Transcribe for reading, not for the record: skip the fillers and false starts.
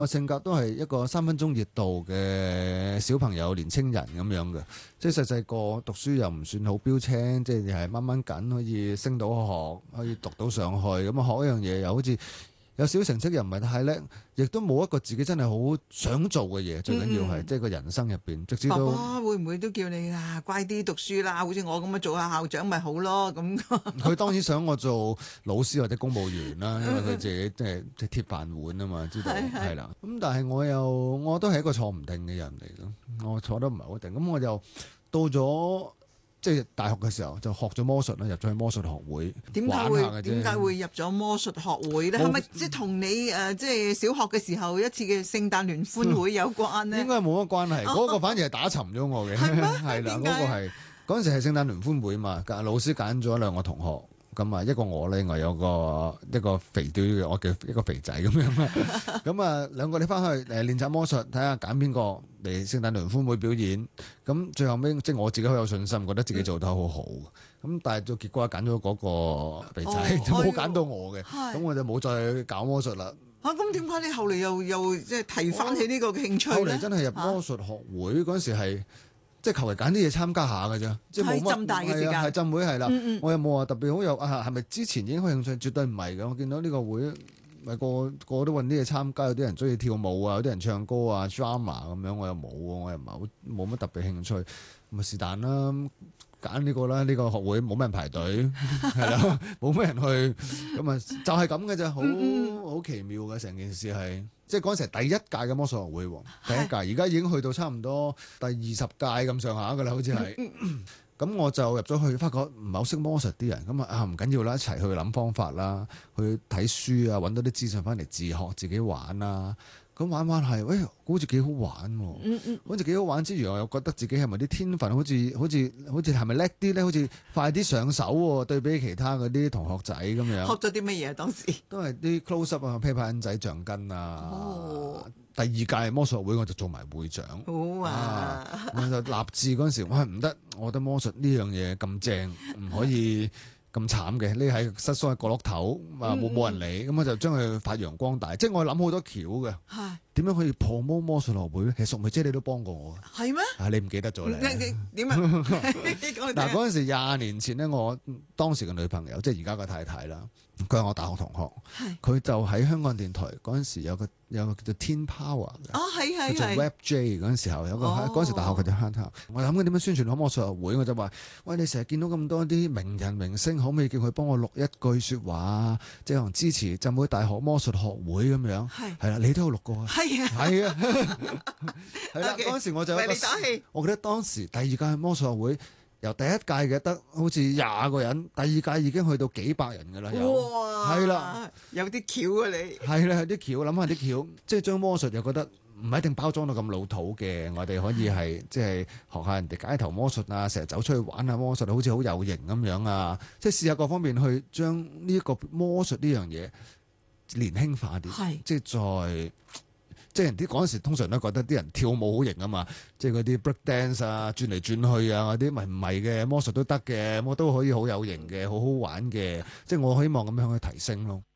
我性格都係一個三分鐘熱度嘅小朋友、年青人咁樣嘅，即係細細個讀書又唔算好標青，即係掹掹緊可以升到學，可以讀到上去，咁啊學一樣嘢又好似有少成績又唔係太叻，亦都冇一個自己真係好想做嘅嘢，最緊要係即係個人生入邊，直至到爸爸會唔會都叫你乖啲讀書啦？好似我咁樣做下校長咪好咯咁。 佢當然想我做老師或者公務員啦，因為佢自己即係鐵飯碗啊嘛，知道係啦。咁但係我都係一個坐唔定嘅人嚟咯，我坐得唔係好定。咁我就到咗即係大學嘅時候就學咗魔術啦，入咗去魔術學會。 點解會入咗魔術學會咧？係咪即係同你即係小學嘅時候一次嘅聖誕聯歡會有關呢？ 應該冇乜關係，嗰個反而係打沉咗我嘅。 係咩？ 係啦，嗰個係嗰陣時係聖誕聯歡會嘛，老師揀咗兩個同學。咁啊，一個我咧，另外有一個肥嘟嘅，我叫一個肥仔咁樣啦。咁啊，兩個你翻去練習魔術，睇下揀邊個嚟聖誕聯歡會表演。咁最後尾即係我自己好有信心，覺得自己做得好好。咁但係個結果揀咗嗰個肥仔，就冇揀到我嘅。咁我就冇再搞魔術啦。 咁點解你後嚟又即係提翻起呢個興趣咧？ 後嚟真係入魔術學會嗰陣時係。即係求其揀啲嘢參加下嘅啫，即係冇乜。浸大嘅時間係浸會係啦，我又冇話特別好有係咪之前已經開興趣？絕對唔係嘅。我見到呢個會咪個都揾啲嘢參加，有啲人中意跳舞啊，有啲人唱歌啊 drama 咁樣，我又冇喎，我又唔係好冇乜特別興趣，咪是但啦，揀呢個啦，呢個學會冇乜人排隊係啦，冇乜人去，咁啊就係咁嘅啫，好奇妙嘅成件事係。即係嗰陣時係第一屆嘅魔術學會喎，第一屆，而家已經去到差唔多第20屆咁上下㗎啦，好似係。咁我就入咗去，發覺唔係好識魔術啲人，咁唔緊要啦，一齊去諗方法啦，去睇書啊，揾到啲資訊翻嚟自學自己玩啦。咁玩係，好似幾好玩喎，好似幾好玩之餘，我又覺得自己係咪啲天分好似係咪叻啲咧？好似快啲上手喎，對比其他嗰啲同學仔咁樣。 學咗啲乜嘢當時？ 都係啲 close up 啊、啤牌印仔、橡筋啊。第2屆魔術學會我就做埋會長。 好啊！ 我就立志嗰陣時，唔得，我覺得魔術呢樣嘢咁正，唔可以咁慘嘅，匿喺失縮喺角落頭冇人理，咁我就將佢發揚光大。即係我諗好多橋嘅，點樣可以破魔術學會咧？其實淑梅姐你都幫過我嘅，係咩？你唔記得咗咧？ 點啊？嗱， 嗰陣時20年前咧，我當時嘅女朋友，即係而家個太太啦，佢係我大學同學，佢就喺香港電台嗰陣時有個叫做 Teen Power 嘅， 係做 Web J 嗰陣時候有個嗰陣時大學佢就慳頭，我諗緊點樣宣傳魔術學會，我就話：喂，你成日見到咁多啲名人明星，可唔可以叫佢幫我錄一句説話，即係可能支持浸會大學魔術學會咁樣？係啦，你都有錄過啊？係啊，係啦。嗰陣時我就為你打氣。我記得當時第2屆魔術學會由第1屆嘅得好似20個人，第2屆已經去到幾百人㗎啦。 哇！ 係啦， 有啲橋啊你。係啦，有啲橋，諗下啲橋，即係將魔術又覺得唔係一定包裝到咁老土嘅，我哋可以係即係學下人哋街頭魔術啊，成日走出去玩下魔術，好似好有型咁樣啊！即係試下各方面去將呢一個魔術呢樣嘢年輕化啲，即係即係人啲嗰陣時通常都覺得啲人跳舞好型啊嘛，即係嗰啲 break dance 啊，轉嚟轉去啊嗰啲，唔係嘅，魔術都得嘅，我都可以好有型嘅，好好玩嘅，即係我希望咁樣去提升咯。